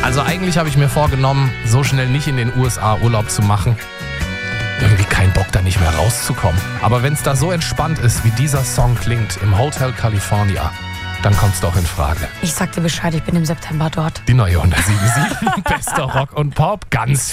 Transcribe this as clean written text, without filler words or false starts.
Also eigentlich habe ich mir vorgenommen, so schnell nicht in den USA Urlaub zu machen. Irgendwie kein Bock, da nicht mehr rauszukommen. Aber wenn es da so entspannt ist, wie dieser Song klingt, im Hotel California, dann kommt's doch in Frage. Ich sag dir Bescheid, ich bin im September dort. Die neue 107.7 Bester Rock und Pop, ganz